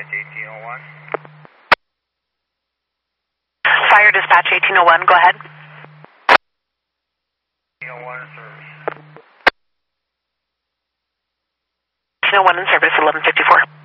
dispatch 1801. Fire dispatch 1801, go ahead. 1801 in service. 1801 in service, 1154.